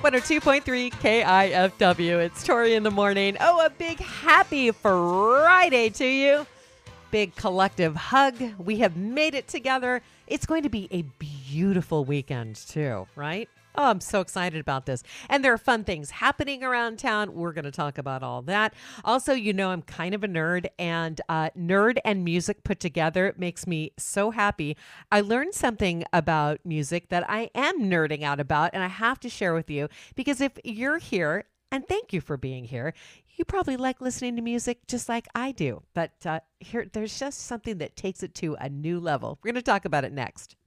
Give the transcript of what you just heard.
102.3 KIFW. It's Tori in the morning. Oh, a big happy Friday to you. Big collective hug. We have made it together. It's going to be a beautiful weekend too, right? Oh, I'm so excited about this. And there are fun things happening around town. We're going to talk about all that. Also, you know, I'm kind of a nerd, and nerd and music put together makes me so happy. I learned something about music that I am nerding out about, and I have to share with you because if you're here, and thank you for being here, you probably like listening to music just like I do. But there's just something that takes it to a new level. We're going to talk about it next.